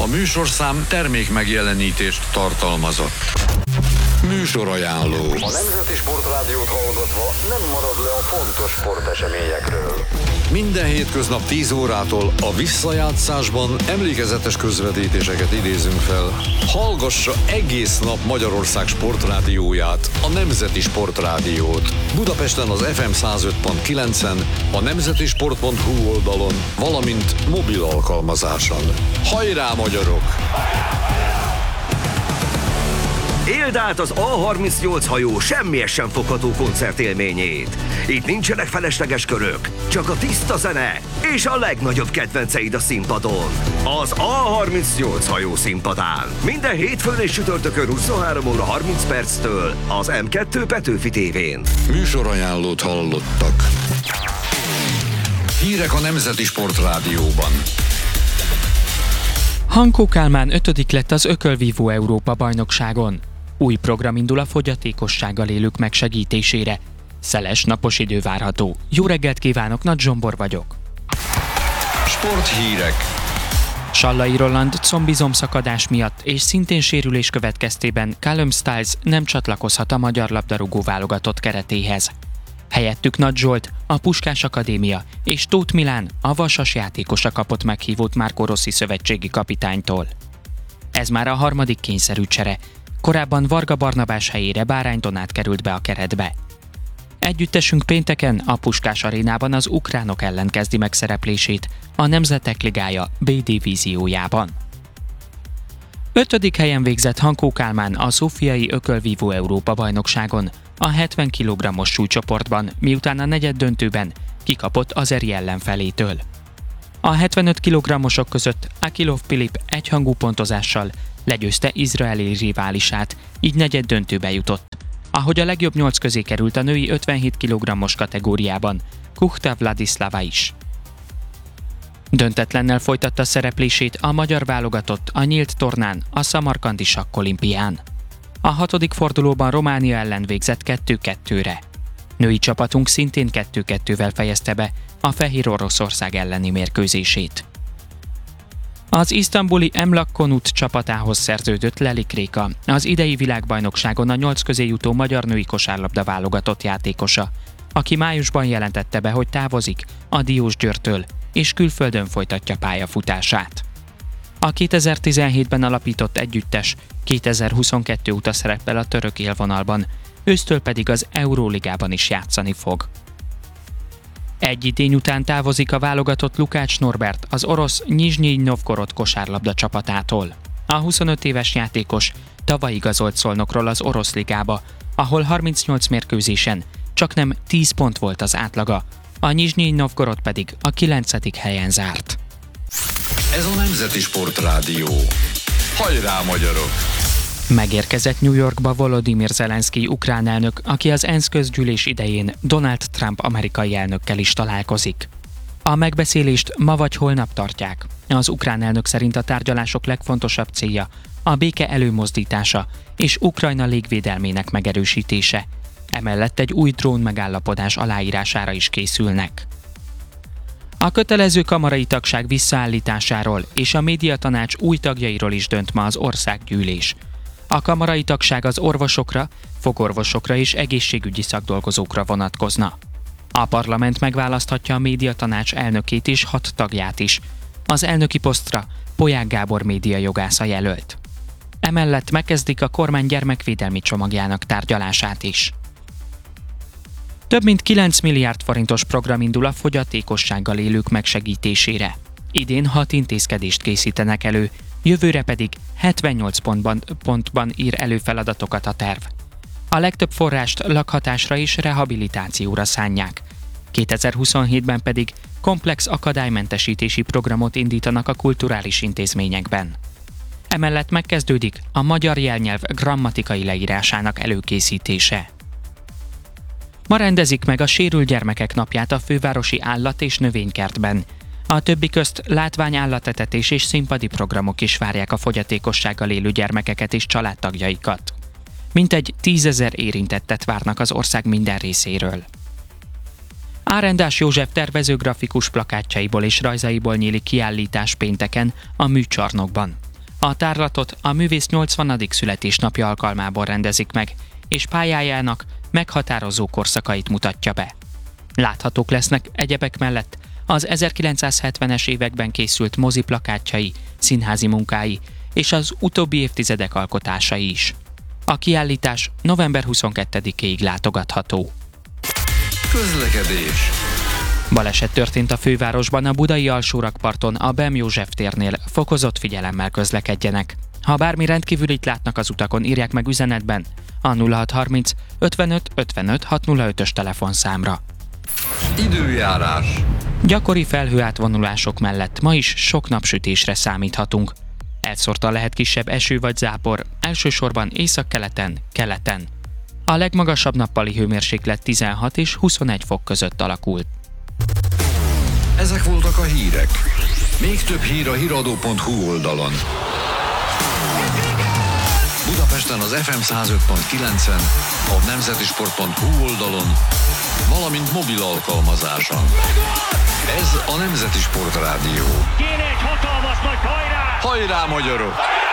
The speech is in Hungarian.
műsorszám termék megjelenítést tartalmazott. Műsorajánló. A Nemzeti Sportrádiót hallgatva nem marad le a fontos sporteseményekről. Minden hétköznap 10 órától a visszajátszásban emlékezetes közvetítéseket idézünk fel. Hallgassa egész nap Magyarország sportrádióját, a Nemzeti Sportrádiót. Budapesten az FM 105.9-en, a nemzetisport.hu oldalon, valamint mobil alkalmazáson. Hajrá, magyarok! Éld át az A38 hajó semmihez sem fogható koncertélményét. Itt nincsenek felesleges körök, csak a tiszta zene és a legnagyobb kedvenceid a színpadon. Az A38 hajó színpadán. Minden hétfőn és csütörtökön 23 óra 30 perctől az M2 Petőfi tévén. Műsorajánlót hallottak. Hírek a Nemzeti Sportrádióban. Hankó Kálmán 5. lett az ökölvívó Európa bajnokságon. Új program indul a fogyatékossággal élők megsegítésére. Szeles, napos idő várható. Jó reggelt kívánok, Nagy Zsombor vagyok. Sporthírek. Sallai Roland combizomszakadás miatt és szintén sérülés következtében Callum Styles nem csatlakozhat a magyar labdarúgó válogatott keretéhez. Helyettük Nagy Zsolt, a Puskás Akadémia és Tóth Milán, a Vasas játékosa kapott meghívót Marco Rossi szövetségi kapitánytól. Ez már a harmadik kényszerű csere. Korábban Varga Barnabás helyére Bárány Donát került be a keretbe. Együttesünk pénteken a Puskás arénában az ukránok ellen kezdi meg szereplését a Nemzetek Ligája B divíziójában. 5. helyen végzett Hankó Kálmán a szófiai ökölvívó Európa bajnokságon a 70 kg-os súlycsoportban, miután a negyeddöntőben kikapott azeri ellenfelétől. A 75 kg-osok között Akilov Pilip egyhangú pontozással legyőzte izraeli riválisát, így negyeddöntőbe jutott. Ahogy a legjobb 8 közé került a női 57 kg-os kategóriában Kuchta Vladislava is. Döntetlennel folytatta szereplését a magyar válogatott a nyílt tornán, a szamarkandi sakkolimpián. A 6. fordulóban Románia ellen végzett 2-2-re. Női csapatunk szintén 2-2-vel fejezte be a Fehér Oroszország elleni mérkőzését. Az isztambuli Emlak Konut csapatához szerződött Leli Kréka, az idei világbajnokságon a 8 közé jutó magyar női kosárlabda válogatott játékosa, aki májusban jelentette be, hogy távozik a Diósgyőrtől és külföldön folytatja pályafutását. A 2017-ben alapított együttes 2022 óta szerepel a török élvonalban, ősztől pedig az Euróligában is játszani fog. Egy idény után távozik a válogatott Lukács Norbert az orosz Nyizsnyij Novgorod kosárlabda csapatától. A 25 éves játékos tavaly igazolt Szolnokról az orosz ligába, ahol 38 mérkőzésen csaknem 10 pont volt az átlaga, a Nyizsnyij Novgorod pedig a 9. helyen zárt. Ez a Nemzeti Sportrádió. Hajrá, magyarok! Megérkezett New Yorkba Volodymyr Zelenszkij ukrán elnök, aki az ENSZ közgyűlés idején Donald Trump amerikai elnökkel is találkozik. A megbeszélést ma vagy holnap tartják. Az ukrán elnök szerint a tárgyalások legfontosabb célja a béke előmozdítása és Ukrajna légvédelmének megerősítése. Emellett egy új drón megállapodás aláírására is készülnek. A kötelező kamarai tagság visszaállításáról és a médiatanács új tagjairól is dönt ma az országgyűlés. A kamarai tagság az orvosokra, fogorvosokra és egészségügyi szakdolgozókra vonatkozna. A parlament megválaszthatja a médiatanács elnökét és 6 tagját is. Az elnöki posztra Polyák Gábor médiajogásza jelölt. Emellett megkezdik a kormány gyermekvédelmi csomagjának tárgyalását is. Több mint 9 milliárd forintos program indul a fogyatékossággal élők megsegítésére. Idén 6 intézkedést készítenek elő, jövőre pedig 78 pontban ír elő feladatokat a terv. A legtöbb forrást lakhatásra és rehabilitációra szánják. 2027-ben pedig komplex akadálymentesítési programot indítanak a kulturális intézményekben. Emellett megkezdődik a magyar jelnyelv grammatikai leírásának előkészítése. Ma rendezik meg a sérült gyermekek napját a fővárosi állat- és növénykertben. A többi közt látványállatetetés és színpadi programok is várják a fogyatékossággal élő gyermekeket és családtagjaikat. Mintegy 10 000 érintettet várnak az ország minden részéről. Árendás József tervező grafikus plakátjaiból és rajzaiból nyílik kiállítás pénteken a Műcsarnokban. A tárlatot a művész 80. születésnapja alkalmából rendezik meg, és pályájának meghatározó korszakait mutatja be. Láthatók lesznek egyebek mellett az 1970-es években készült moziplakátjai, színházi munkái és az utóbbi évtizedek alkotásai is. A kiállítás november 22-ig látogatható. Közlekedés. Baleset történt a fővárosban, a budai alsórakparton, a Bem József térnél. Fokozott figyelemmel közlekedjenek. Ha bármi rendkívülit látnak az utakon, írják meg üzenetben a 0630 55 55 605-ös telefonszámra. Időjárás. Gyakori felhőátvonulások mellett ma is sok napsütésre számíthatunk. Elszórtan lehet kisebb eső vagy zápor, elsősorban északkeleten, keleten. A legmagasabb nappali hőmérséklet 16 és 21 fok között alakult. Ezek voltak a hírek. Még több hír a hiradó.hu oldalon. Budapesten az FM 105.9-en, a nemzetisport.hu oldalon, valamint mobil alkalmazáson. Ez a Nemzeti Sport Rádió. Kéne egy hatalmas nagy hajrá! Hajrá, magyarok!